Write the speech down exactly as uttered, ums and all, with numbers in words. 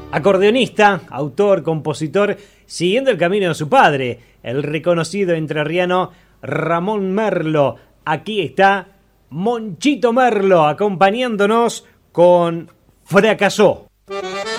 Acordeonista, autor, compositor, siguiendo el camino de su padre, el reconocido entrerriano Ramón Merlo. Aquí está Monchito Merlo acompañándonos con Fracasó.